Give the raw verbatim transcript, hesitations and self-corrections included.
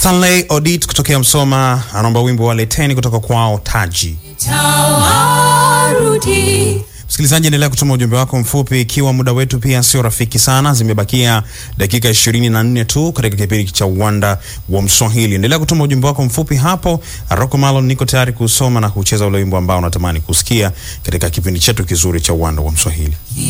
Stanley Odit kutokea Msoma anaomba wimbo wa Leteni kutoka kwao Taji. Msikilizaji, endelea kutuma ujumbe wako mfupi ikiwa muda wetu pia sio rafiki sana. Zimebakia dakika ishirini na nne tu katika kipindi cha Uwanda wa Mswahili. Endelea kutuma ujumbe wako mfupi hapo. Rocco Malon niko tayari kusoma na kucheza ule wimbo ambao unatamani kusikia katika kipindi chetu kizuri cha Uwanda wa Mswahili.